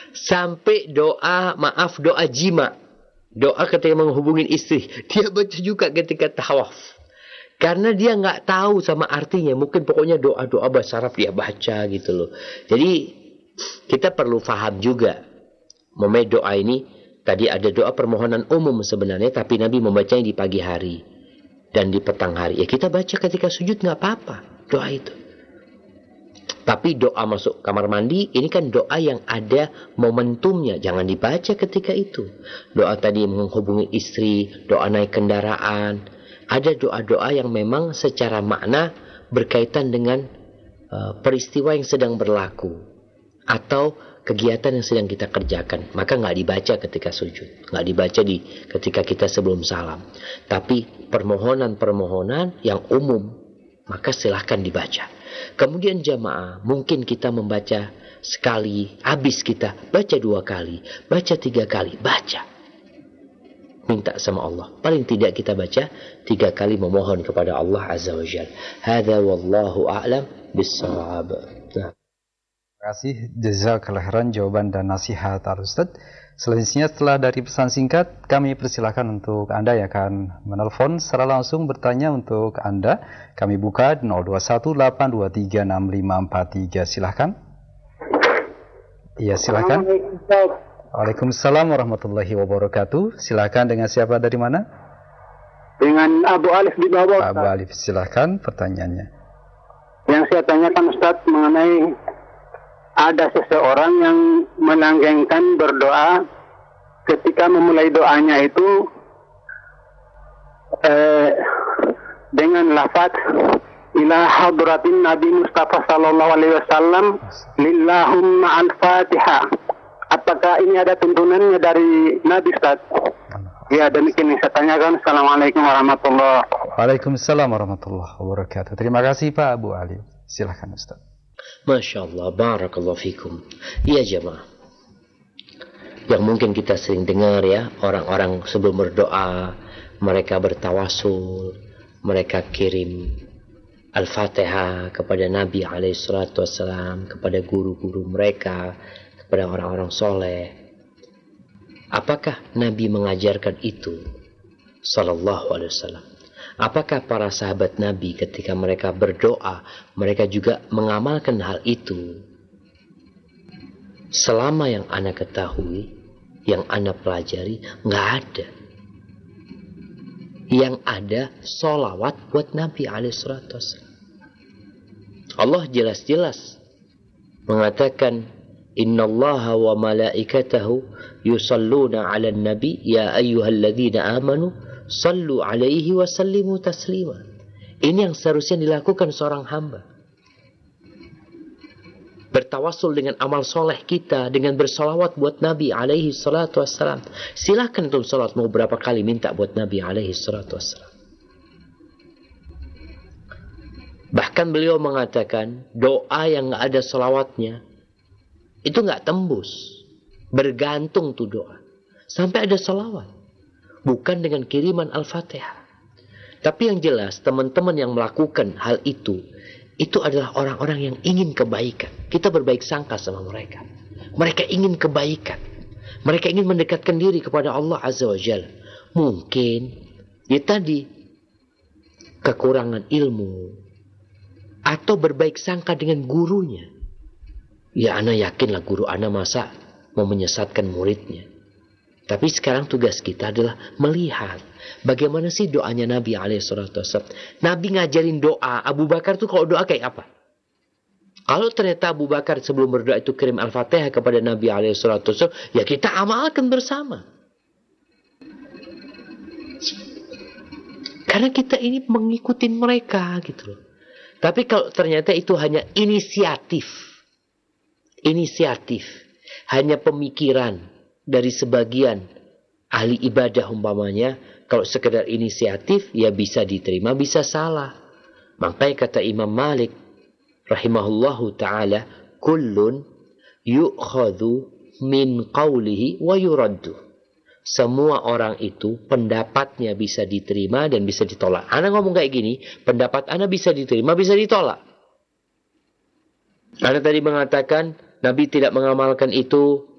Sampai doa jima. Doa ketika menghubungi istri. Dia baca juga ketika tawaf. Karena dia nggak tahu sama artinya. Mungkin pokoknya doa-doa bahasa Arab dia baca gitu loh. Jadi kita perlu faham juga. Doa ini, tadi ada doa permohonan umum sebenarnya. Tapi Nabi membacanya di pagi hari. Dan di petang hari. Ya kita baca ketika sujud nggak apa-apa. Doa itu. Tapi doa masuk kamar mandi, ini kan doa yang ada momentumnya. Jangan dibaca ketika itu. Doa tadi menghubungi istri, doa naik kendaraan. Ada doa-doa yang memang secara makna berkaitan dengan peristiwa yang sedang berlaku. Atau kegiatan yang sedang kita kerjakan. Maka nggak dibaca ketika sujud. Nggak dibaca ketika kita sebelum salam. Tapi permohonan-permohonan yang umum, maka silahkan dibaca. Kemudian jamaah, mungkin kita membaca sekali, habis kita baca 2 kali, baca 3 kali, baca. Minta sama Allah. Paling tidak kita baca 3 kali memohon kepada Allah Azza wa Jalla. Hadza wallahu a'lam bis-shawab. Terima kasih, jazakallahu khairan jawaban dan nasihat Al-Ustaz. Selanjutnya setelah dari pesan singkat, kami persilakan untuk Anda yang akan menelpon secara langsung bertanya untuk Anda. Kami buka 0218236543. Silakan. Iya, silakan. Waalaikumsalam warahmatullahi wabarakatuh. Silakan, dengan siapa dari mana? Dengan Abu Alif di bawah. Abu Alif, silakan pertanyaannya. Yang saya tanyakan Ustaz mengenai ada seseorang yang melanggengkan berdoa ketika memulai doanya itu dengan lafaz ila hadratin Nabi Mustafa sallallahu alaihi wasallam lillahumma al-Fatihah. Apakah ini ada tuntunannya dari Nabi Ustaz? Ya, demikian yang saya tanyakan. Assalamualaikum warahmatullahi wabarakatuh. Waalaikumsalam warahmatullahi wabarakatuh. Terima kasih Pak Abu Ali. Silakan Ustaz. Masya Allah, barakallahu fikum. Iya jemaah. Yang mungkin kita sering dengar ya, orang-orang sebelum berdoa, mereka bertawasul, mereka kirim Al-Fatihah kepada Nabi SAW, kepada guru-guru mereka, kepada orang-orang soleh. Apakah Nabi mengajarkan itu? Sallallahu alaihi wasallam. Apakah para sahabat Nabi ketika mereka berdoa, mereka juga mengamalkan hal itu? Selama yang ana ketahui, yang ana pelajari, nggak ada. Yang ada solawat buat Nabi SAW. Allah jelas-jelas mengatakan, Innallaha wa malaikatahu yusalluna 'alan nabi ya ayyuhalladzina amanu sallu 'alaihi wa sallimu taslima. Ini yang seharusnya dilakukan seorang hamba. Bertawasul dengan amal soleh kita, dengan bersolawat buat Nabi alaihi salatu wassalam. Silahkan untuk sholat mau berapa kali minta buat Nabi alaihi salatu wassalam. Bahkan beliau mengatakan doa yang nggak ada solawatnya itu nggak tembus, bergantung tuh doa sampai ada salawat, bukan dengan kiriman Al-Fatihah. Tapi yang jelas teman-teman yang melakukan hal itu adalah orang-orang yang ingin kebaikan. Kita berbaik sangka sama mereka. Mereka ingin kebaikan, mereka ingin mendekatkan diri kepada Allah Azza wa Jalla. Mungkin ya tadi kekurangan ilmu atau berbaik sangka dengan gurunya. Ya, ana yakinlah guru ana masa mau menyesatkan muridnya. Tapi sekarang tugas kita adalah melihat bagaimana sih doanya Nabi SAW. Nabi ngajarin doa. Abu Bakar tuh kalau doa kayak apa? Kalau ternyata Abu Bakar sebelum berdoa itu kirim Al-Fatihah kepada Nabi SAW, ya kita amalkan bersama. Karena kita ini mengikuti mereka gitu loh. Tapi kalau ternyata itu hanya inisiatif, hanya pemikiran dari sebagian ahli ibadah umpamanya, kalau sekedar inisiatif ya bisa diterima, bisa salah. Makanya kata Imam Malik rahimahullahu taala, kullun yu'khadhu min qawlihi wa yuraddu. Semua orang itu pendapatnya bisa diterima dan bisa ditolak. Ana ngomong kayak gini, pendapat ana bisa diterima, bisa ditolak. Ana tadi mengatakan Nabi tidak mengamalkan itu